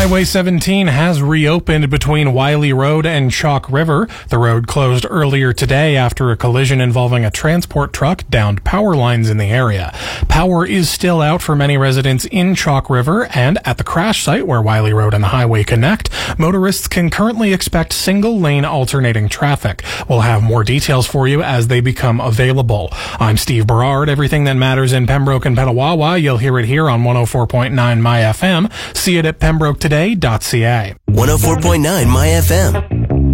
Highway 17 has reopened between Wiley Road and Chalk River. The road closed earlier today after a collision involving a transport truck downed power lines in the area. Power is still out for many residents in Chalk River, and at the crash site where Wiley Road and the highway connect, motorists can currently expect single-lane alternating traffic. We'll have more details for you as they become available. I'm Steve Berard. Everything that matters in Pembroke and Petawawa, you'll hear it here on 104.9 My FM. See it at pembroke.today.ca. 104.9 My FM.